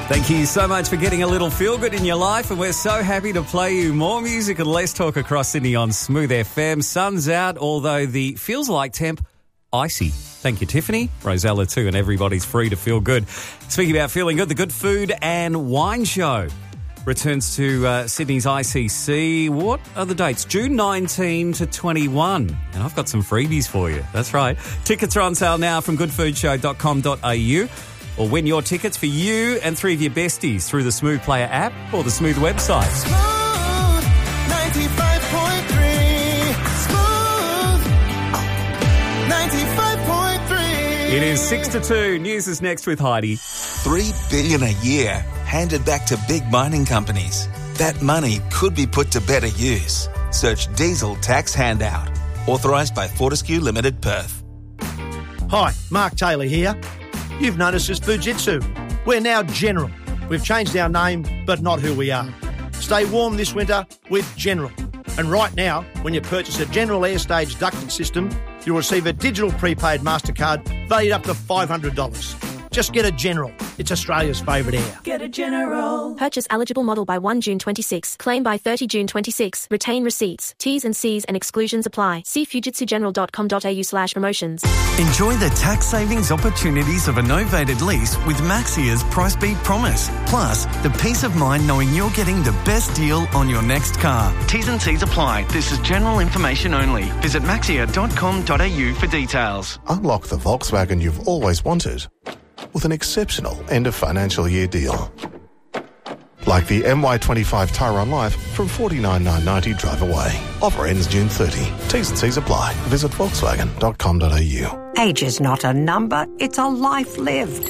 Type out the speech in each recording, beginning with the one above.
Thank you so much for getting a little feel-good in your life, and we're so happy to play you more music and less talk across Sydney on Smooth FM. Sun's out, although the feels-like temp, icy. Thank you, Tiffany, Rosella too, and everybody's free to feel good. Speaking about feeling good, the Good Food and Wine Show returns to Sydney's ICC. What are the dates? June 19 to 21. And I've got some freebies for you. That's right. Tickets are on sale now from goodfoodshow.com.au. Or win your tickets for you and three of your besties through the Smooth Player app or the Smooth website. Smooth 95.3. Smooth 95.3. It is 6 to 2. News is next with Heidi. $3 billion a year handed back to big mining companies. That money could be put to better use. Search Diesel Tax Handout. Authorised by Fortescue Limited, Perth. Hi, Mark Taylor here. You've noticed us Fujitsu. We're now General. We've changed our name, but not who we are. Stay warm this winter with General. And right now, when you purchase a General Airstage ducted system, you'll receive a digital prepaid MasterCard valued up to $500. Just get a General. It's Australia's favourite air. Get a General. Purchase eligible model by 1 June 26. Claim by 30 June 26. Retain receipts. T's and C's and exclusions apply. See fujitsugeneral.com.au/promotions. Enjoy the tax savings opportunities of a novated lease with Maxia's Price Beat Promise. Plus, the peace of mind knowing you're getting the best deal on your next car. T's and C's apply. This is general information only. Visit maxia.com.au for details. Unlock the Volkswagen you've always wanted with an exceptional end-of-financial-year deal. Like the MY25 Tyrone Life from $49,990 drive away. Offer ends June 30. T's and C's apply. Visit volkswagen.com.au. Age is not a number, it's a life lived.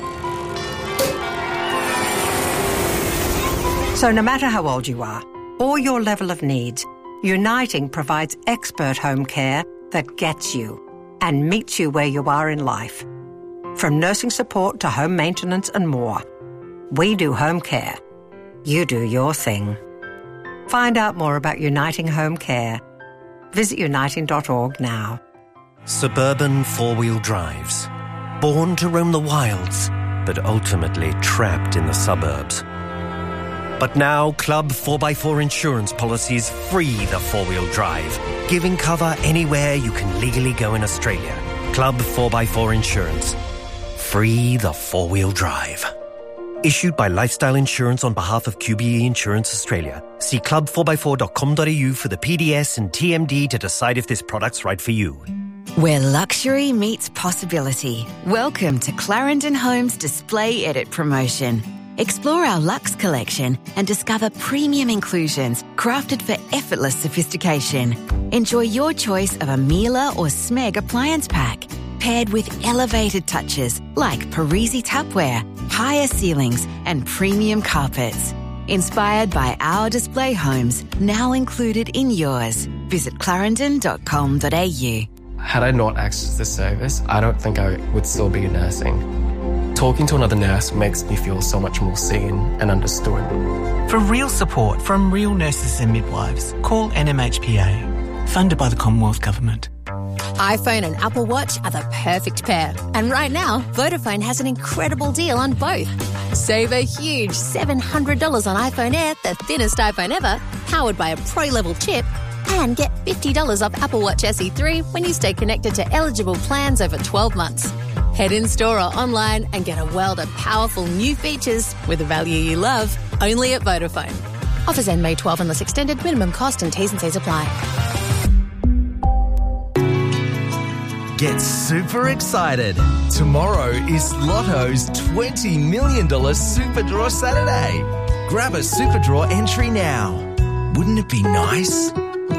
So no matter how old you are, or your level of needs, Uniting provides expert home care that gets you and meets you where you are in life. From nursing support to home maintenance and more. We do home care. You do your thing. Find out more about Uniting Home Care. Visit uniting.org now. Suburban four-wheel drives. Born to roam the wilds, but ultimately trapped in the suburbs. But now Club 4x4 insurance policies free the four-wheel drive, giving cover anywhere you can legally go in Australia. Club 4x4 Insurance. Free the four-wheel drive. Issued by Lifestyle Insurance on behalf of QBE Insurance Australia. See club4x4.com.au for the PDS and TMD to decide if this product's right for you. Where luxury meets possibility. Welcome to Clarendon Homes Display Edit promotion. Explore our Luxe collection and discover premium inclusions crafted for effortless sophistication. Enjoy your choice of a Miele or Smeg appliance pack, paired with elevated touches like Parisi tapware, higher ceilings and premium carpets. Inspired by our display homes, now included in yours. Visit clarendon.com.au. Had I not accessed this service, I don't think I would still be nursing. Talking to another nurse makes me feel so much more seen and understood. For real support from real nurses and midwives, call NMHPA, funded by the Commonwealth Government. iPhone and Apple Watch are the perfect pair. And right now, Vodafone has an incredible deal on both. Save a huge $700 on iPhone Air, the thinnest iPhone ever, powered by a Pro-level chip, and get $50 off Apple Watch SE 3 when you stay connected to eligible plans over 12 months. Head in-store or online and get a world of powerful new features with a value you love, only at Vodafone. Offers end May 12 unless extended. Minimum cost and T's and C's apply. Get super excited. Tomorrow is Lotto's $20 million Super Draw Saturday. Grab a Super Draw entry now. Wouldn't it be nice?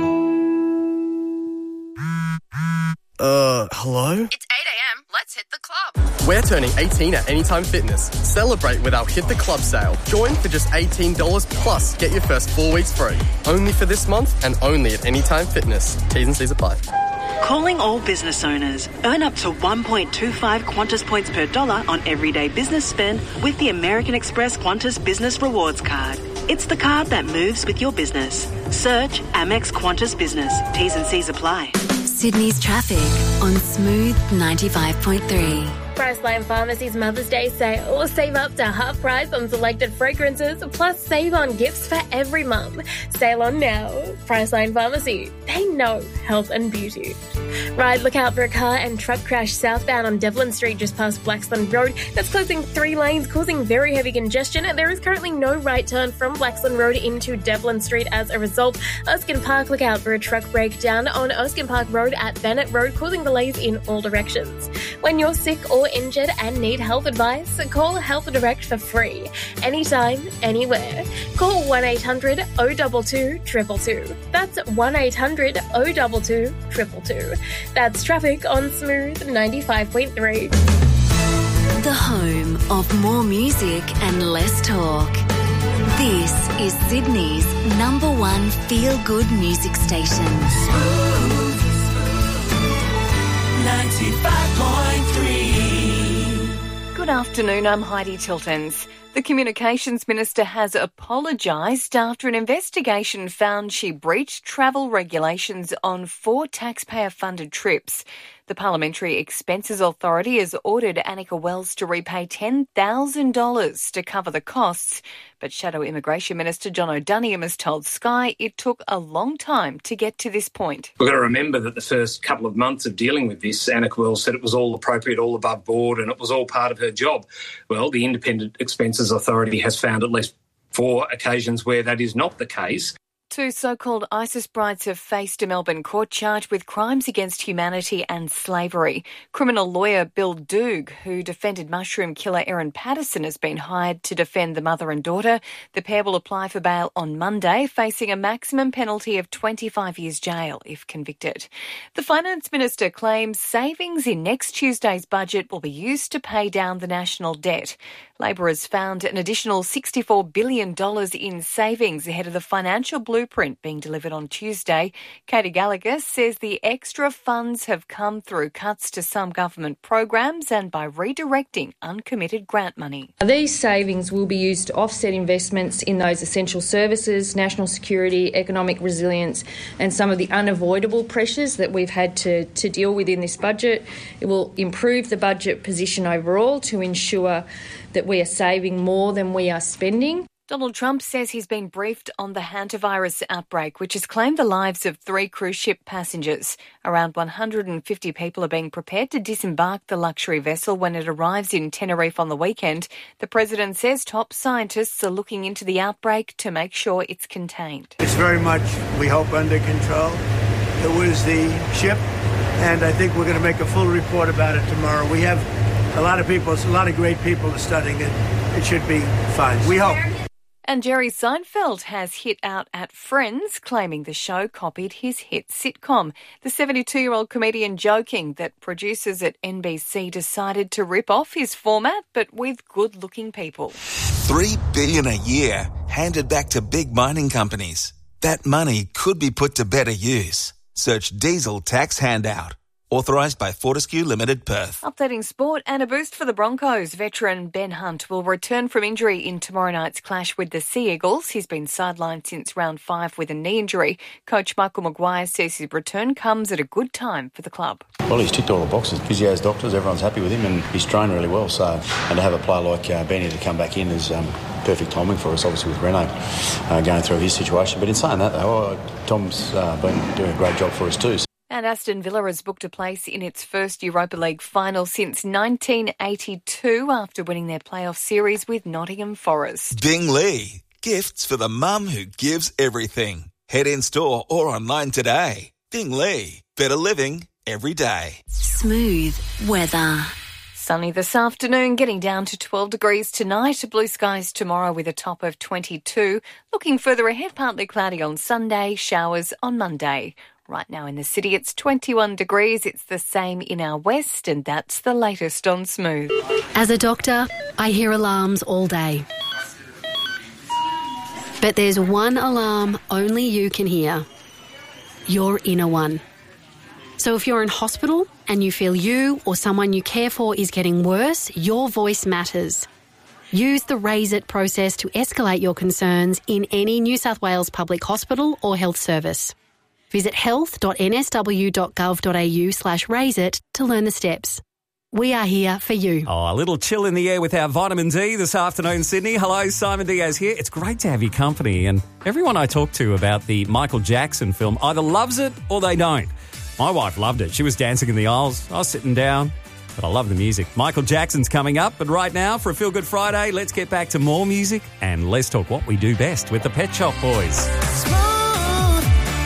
Hello? It's 8 a.m. Let's hit the club. We're turning 18 at Anytime Fitness. Celebrate with our Hit the Club sale. Join for just $18 plus get your first 4 weeks free. Only for this month and only at Anytime Fitness. T's and C's apply. Calling all business owners. Earn up to 1.25 Qantas points per dollar on everyday business spend with the American Express Qantas Business Rewards Card. It's the card that moves with your business. Search Amex Qantas Business. T's and C's apply. Sydney's traffic on Smooth 95.3. Priceline Pharmacy's Mother's Day sale. Save up to half price on selected fragrances, plus save on gifts for every mum. Sale on now. Priceline Pharmacy. They know health and beauty. Right, look out for a car and truck crash southbound on Devlin Street just past Blaxland Road. That's closing 3 lanes, causing very heavy congestion. There is currently no right turn from Blaxland Road into Devlin Street as a result. Erskine Park, look out for a truck breakdown on Erskine Park Road at Bennett Road, causing delays in all directions. When you're sick or injured and need health advice, call Health Direct for free. Anytime, anywhere. Call 1-800-022-222. That's 1-800-022-222. That's traffic on Smooth 95.3. The home of more music and less talk. This is Sydney's #1 feel-good music station. 95.3. Good afternoon, I'm Heidi Tiltons. The Communications Minister has apologised after an investigation found she breached travel regulations on 4 taxpayer-funded trips. The Parliamentary Expenses Authority has ordered Annika Wells to repay $10,000 to cover the costs, but Shadow Immigration Minister John O'Doniam has told Sky it took a long time to get to this point. We've got to remember that the first couple of months of dealing with this, Annika Wells said it was all appropriate, all above board, and it was all part of her job. Well, the Independent Expenses Authority has found at least 4 occasions where that is not the case. 2 so-called ISIS brides have faced a Melbourne court charged with crimes against humanity and slavery. Criminal lawyer Bill Doog, who defended mushroom killer Erin Patterson, has been hired to defend the mother and daughter. The pair will apply for bail on Monday, facing a maximum penalty of 25 years jail if convicted. The Finance Minister claims savings in next Tuesday's budget will be used to pay down the national debt. Labor has found an additional $64 billion in savings ahead of the financial blueprint being delivered on Tuesday. Katie Gallagher says the extra funds have come through cuts to some government programs and by redirecting uncommitted grant money. These savings will be used to offset investments in those essential services, national security, economic resilience and some of the unavoidable pressures that we've had to deal with in this budget. It will improve the budget position overall to ensure that we are saving more than we are spending. Donald Trump says he's been briefed on the hantavirus outbreak, which has claimed the lives of 3 cruise ship passengers. Around 150 people are being prepared to disembark the luxury vessel when it arrives in Tenerife on the weekend. The president says top scientists are looking into the outbreak to make sure it's contained. It's very much, we hope, under control. It was the ship, and I think we're going to make a full report about it tomorrow. We have a lot of people, a lot of great people are studying it. It should be fine. We hope. And Jerry Seinfeld has hit out at Friends, claiming the show copied his hit sitcom. The 72-year-old comedian joking that producers at NBC decided to rip off his format, but with good-looking people. $3 billion a year handed back to big mining companies. That money could be put to better use. Search Diesel Tax Handout. Authorised by Fortescue Limited, Perth. Updating sport and a boost for the Broncos. Veteran Ben Hunt will return from injury in tomorrow night's clash with the Sea Eagles. He's been sidelined since round 5 with a knee injury. Coach Michael Maguire says his return comes at a good time for the club. Well, he's ticked all the boxes. Physios, doctors, everyone's happy with him and he's trained really well. So, and to have a player like Benny to come back in is perfect timing for us, obviously, with Reno going through his situation. But in saying that, though, Tom's been doing a great job for us too. And Aston Villa has booked a place in its first Europa League final since 1982 after winning their playoff series with Nottingham Forest. Bing Lee, gifts for the mum who gives everything. Head in store or online today. Bing Lee, better living every day. Smooth weather. Sunny this afternoon, getting down to 12 degrees tonight. Blue skies tomorrow with a top of 22. Looking further ahead, partly cloudy on Sunday, showers on Monday. Right now in the city, it's 21 degrees. It's the same in our west, and that's the latest on Smooth. As a doctor, I hear alarms all day. But there's one alarm only you can hear. Your inner one. So if you're in hospital and you feel you or someone you care for is getting worse, your voice matters. Use the Raise It process to escalate your concerns in any New South Wales public hospital or health service. Visit health.nsw.gov.au/raiseit to learn the steps. we are here for you. Oh, a little chill in the air with our vitamin D this afternoon, Sydney. Hello, Simon Diaz here. It's great to have your company, and everyone I talk to about the Michael Jackson film either loves it or they don't. My wife loved it. She was dancing in the aisles. I was sitting down, but I love the music. Michael Jackson's coming up, but right now, for a Feel Good Friday, let's get back to more music and let's talk what we do best with the Pet Shop Boys. Smooth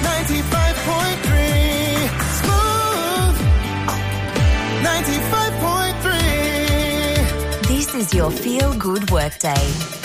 95.3. Smooth 95.3. This is your Feel Good Workday.